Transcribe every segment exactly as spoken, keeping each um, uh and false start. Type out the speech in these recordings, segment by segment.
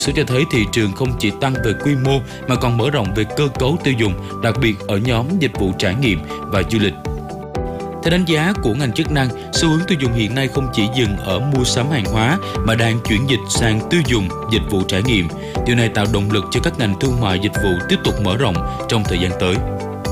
Số cho thấy thị trường không chỉ tăng về quy mô mà còn mở rộng về cơ cấu tiêu dùng, đặc biệt ở nhóm dịch vụ trải nghiệm và du lịch. Theo đánh giá của ngành chức năng, xu hướng tiêu dùng hiện nay không chỉ dừng ở mua sắm hàng hóa mà đang chuyển dịch sang tiêu dùng, dịch vụ trải nghiệm. Điều này tạo động lực cho các ngành thương mại dịch vụ tiếp tục mở rộng trong thời gian tới.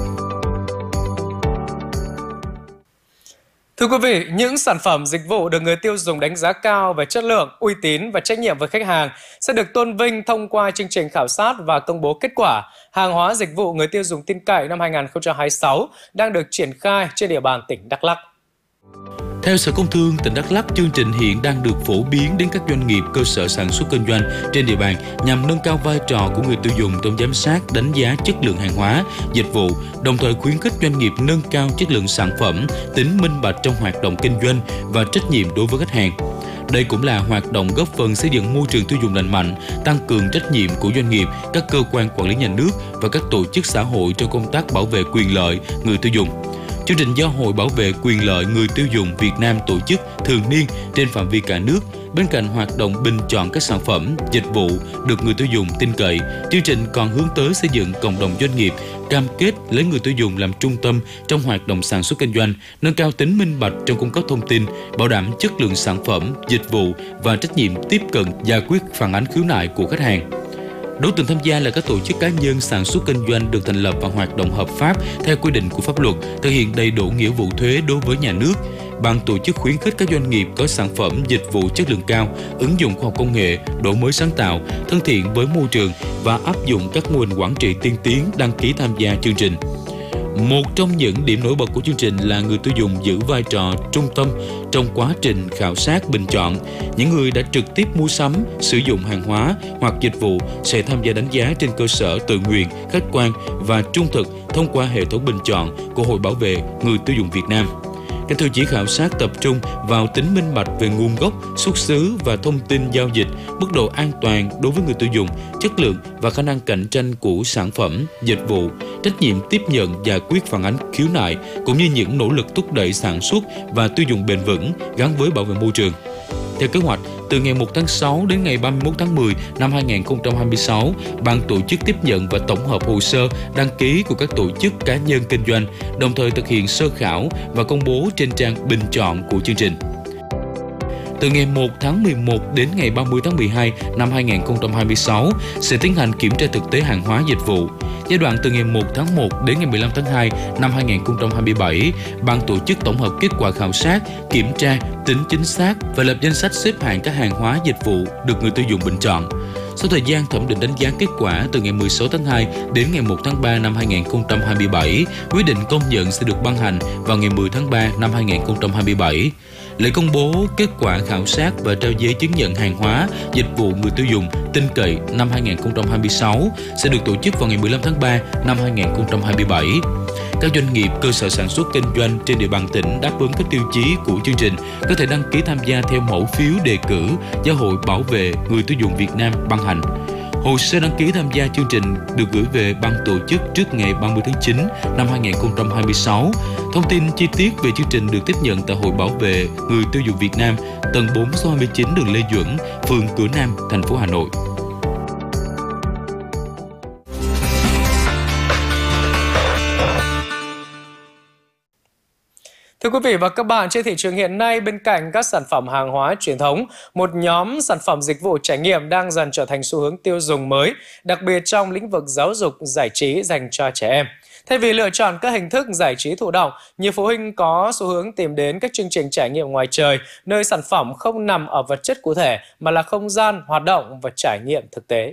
Thưa quý vị, những sản phẩm dịch vụ được người tiêu dùng đánh giá cao về chất lượng, uy tín và trách nhiệm với khách hàng sẽ được tôn vinh thông qua chương trình khảo sát và công bố kết quả hàng hóa dịch vụ người tiêu dùng tin cậy năm hai nghìn không trăm hai mươi sáu đang được triển khai trên địa bàn tỉnh Đắk Lắk. Theo Sở Công Thương tỉnh Đắk Lắk, chương trình hiện đang được phổ biến đến các doanh nghiệp, cơ sở sản xuất kinh doanh trên địa bàn nhằm nâng cao vai trò của người tiêu dùng trong giám sát, đánh giá chất lượng hàng hóa, dịch vụ, đồng thời khuyến khích doanh nghiệp nâng cao chất lượng sản phẩm, tính minh bạch trong hoạt động kinh doanh và trách nhiệm đối với khách hàng. Đây cũng là hoạt động góp phần xây dựng môi trường tiêu dùng lành mạnh, tăng cường trách nhiệm của doanh nghiệp, các cơ quan quản lý nhà nước và các tổ chức xã hội trong công tác bảo vệ quyền lợi người tiêu dùng. Chương trình do Hội Bảo vệ quyền lợi người tiêu dùng Việt Nam tổ chức thường niên trên phạm vi cả nước. Bên cạnh hoạt động bình chọn các sản phẩm, dịch vụ được người tiêu dùng tin cậy, chương trình còn hướng tới xây dựng cộng đồng doanh nghiệp cam kết lấy người tiêu dùng làm trung tâm trong hoạt động sản xuất kinh doanh, nâng cao tính minh bạch trong cung cấp thông tin, bảo đảm chất lượng sản phẩm, dịch vụ và trách nhiệm tiếp cận giải quyết phản ánh khiếu nại của khách hàng. Đối tượng tham gia là các tổ chức cá nhân sản xuất kinh doanh được thành lập và hoạt động hợp pháp theo quy định của pháp luật, thực hiện đầy đủ nghĩa vụ thuế đối với nhà nước. Ban tổ chức khuyến khích các doanh nghiệp có sản phẩm, dịch vụ chất lượng cao, ứng dụng khoa học công nghệ, đổi mới sáng tạo, thân thiện với môi trường và áp dụng các mô hình quản trị tiên tiến đăng ký tham gia chương trình. Một trong những điểm nổi bật của chương trình là người tiêu dùng giữ vai trò trung tâm trong quá trình khảo sát bình chọn. Những người đã trực tiếp mua sắm, sử dụng hàng hóa hoặc dịch vụ sẽ tham gia đánh giá trên cơ sở tự nguyện, khách quan và trung thực thông qua hệ thống bình chọn của Hội Bảo vệ người tiêu dùng Việt Nam. Các tiêu chí khảo sát tập trung vào tính minh bạch về nguồn gốc, xuất xứ và thông tin giao dịch, mức độ an toàn đối với người tiêu dùng, chất lượng và khả năng cạnh tranh của sản phẩm, dịch vụ, trách nhiệm tiếp nhận giải quyết phản ánh khiếu nại, cũng như những nỗ lực thúc đẩy sản xuất và tiêu dùng bền vững gắn với bảo vệ môi trường. Theo kế hoạch, từ ngày một tháng sáu đến ngày ba mươi mốt tháng mười năm hai nghìn không trăm hai mươi sáu, ban tổ chức tiếp nhận và tổng hợp hồ sơ đăng ký của các tổ chức cá nhân kinh doanh, đồng thời thực hiện sơ khảo và công bố trên trang bình chọn của chương trình. Từ ngày một tháng mười một đến ngày ba mươi tháng mười hai năm hai nghìn không trăm hai mươi sáu sẽ tiến hành kiểm tra thực tế hàng hóa dịch vụ. Giai đoạn từ ngày một tháng một đến ngày mười lăm tháng hai năm hai nghìn không trăm hai mươi bảy, ban tổ chức tổng hợp kết quả khảo sát, kiểm tra, tính chính xác và lập danh sách xếp hạng các hàng hóa dịch vụ được người tiêu dùng bình chọn. Sau thời gian thẩm định đánh giá kết quả từ ngày mười sáu tháng hai đến ngày một tháng ba năm hai nghìn không trăm hai mươi bảy, quyết định công nhận sẽ được ban hành vào ngày mười tháng ba năm hai nghìn không trăm hai mươi bảy. Lễ công bố kết quả khảo sát và trao giấy chứng nhận hàng hóa, dịch vụ người tiêu dùng tin cậy năm hai nghìn không trăm hai mươi sáu sẽ được tổ chức vào ngày mười lăm tháng ba năm hai nghìn không trăm hai mươi bảy. Các doanh nghiệp, cơ sở sản xuất kinh doanh trên địa bàn tỉnh đáp ứng các tiêu chí của chương trình có thể đăng ký tham gia theo mẫu phiếu đề cử do Hội Bảo vệ người tiêu dùng Việt Nam ban hành. Hồ sơ đăng ký tham gia chương trình được gửi về ban tổ chức trước ngày ba mươi tháng chín năm hai nghìn không trăm hai mươi sáu. Thông tin chi tiết về chương trình được tiếp nhận tại Hội Bảo vệ người tiêu dùng Việt Nam, tầng bốn số hai mươi chín đường Lê Duẩn, phường Cửa Nam, thành phố Hà Nội. Thưa quý vị và các bạn, trên thị trường hiện nay, bên cạnh các sản phẩm hàng hóa truyền thống, một nhóm sản phẩm dịch vụ trải nghiệm đang dần trở thành xu hướng tiêu dùng mới, đặc biệt trong lĩnh vực giáo dục, giải trí dành cho trẻ em. Thay vì lựa chọn các hình thức giải trí thụ động, nhiều phụ huynh có xu hướng tìm đến các chương trình trải nghiệm ngoài trời, nơi sản phẩm không nằm ở vật chất cụ thể mà là không gian, hoạt động và trải nghiệm thực tế.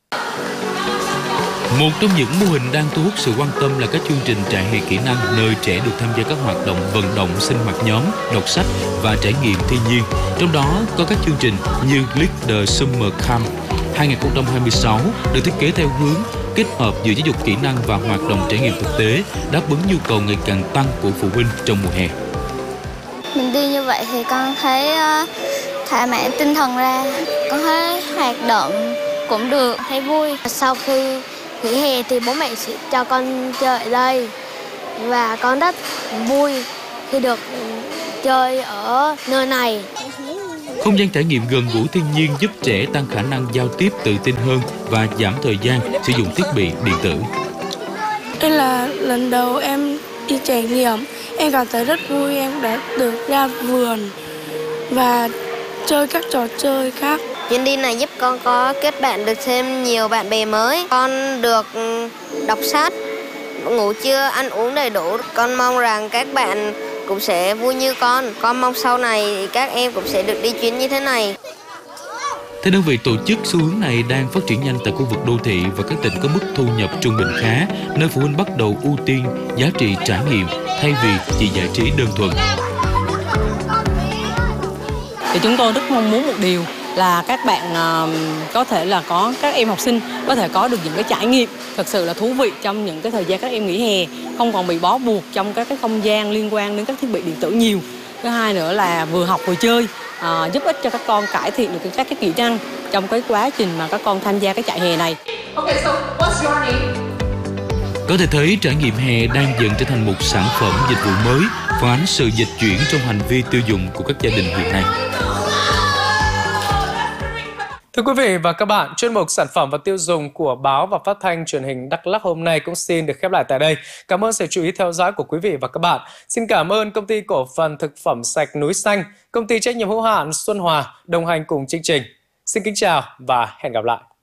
Một trong những mô hình đang thu hút sự quan tâm là các chương trình trại hè kỹ năng, nơi trẻ được tham gia các hoạt động vận động, sinh hoạt nhóm, đọc sách và trải nghiệm thiên nhiên. Trong đó có các chương trình như Lead the Summer Camp hai nghìn không trăm hai mươi sáu được thiết kế theo hướng kết hợp giữa giáo dục kỹ năng và hoạt động trải nghiệm thực tế, đáp ứng nhu cầu ngày càng tăng của phụ huynh trong mùa hè. Mình đi như vậy thì con thấy uh, thỏa mãn tinh thần ra, con thấy hoạt động cũng được, thấy vui. Sau khi nghỉ hè thì bố mẹ sẽ cho con chơi ở đây và con rất vui khi được chơi ở nơi này. Không gian trải nghiệm gần gũi thiên nhiên giúp trẻ tăng khả năng giao tiếp tự tin hơn và giảm thời gian sử dụng thiết bị điện tử. Đây là lần đầu em đi trải nghiệm, em cảm thấy rất vui, em đã được ra vườn và chơi các trò chơi khác. Chuyến đi này giúp con có kết bạn được thêm nhiều bạn bè mới. Con được đọc sách, ngủ trưa, ăn uống đầy đủ. Con mong rằng các bạn cũng sẽ vui như con. Con mong sau này các em cũng sẽ được đi chuyến như thế này. Theo đơn vị tổ chức, xu hướng này đang phát triển nhanh tại khu vực đô thị và các tỉnh có mức thu nhập trung bình khá, nơi phụ huynh bắt đầu ưu tiên giá trị trải nghiệm thay vì chỉ giải trí đơn thuần. Thì chúng tôi rất mong muốn một điều là các bạn uh, có thể là có các em học sinh có thể có được những cái trải nghiệm thật sự là thú vị trong những cái thời gian các em nghỉ hè, không còn bị bó buộc trong các cái không gian liên quan đến các thiết bị điện tử nhiều. Thứ hai nữa là vừa học vừa chơi, uh, giúp ích cho các con cải thiện được các cái kỹ năng trong cái quá trình mà các con tham gia cái trại hè này. Okay, so what's your name? Có thể thấy trải nghiệm hè đang dần trở thành một sản phẩm dịch vụ mới, phản ánh sự dịch chuyển trong hành vi tiêu dùng của các gia đình hiện nay. Thưa quý vị và các bạn, chuyên mục sản phẩm và tiêu dùng của báo và phát thanh truyền hình Đắk Lắk hôm nay cũng xin được khép lại tại đây. Cảm ơn sự chú ý theo dõi của quý vị và các bạn. Xin cảm ơn công ty cổ phần thực phẩm sạch Núi Xanh, công ty trách nhiệm hữu hạn Xuân Hòa đồng hành cùng chương trình. Xin kính chào và hẹn gặp lại.